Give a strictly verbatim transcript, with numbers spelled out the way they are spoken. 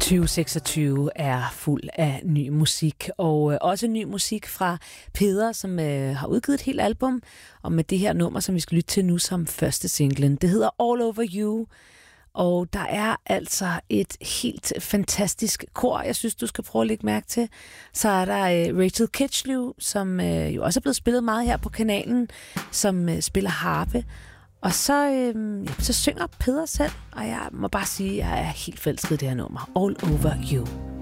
tyve seksogtyve er fuld af ny musik, og øh, også ny musik fra Peder, som øh, har udgivet et helt album, og med det her nummer, som vi skal lytte til nu som første singlen. Det hedder All Over You, og der er altså et helt fantastisk kor, jeg synes, du skal prøve at lægge mærke til. Så er der øh, Rachel Kitchlew, som øh, jo også er blevet spillet meget her på kanalen, som øh, spiller harpe. Og så, øh, så synger Peder selv, og jeg må bare sige, at jeg er helt forelsket i det her nummer. All Over You.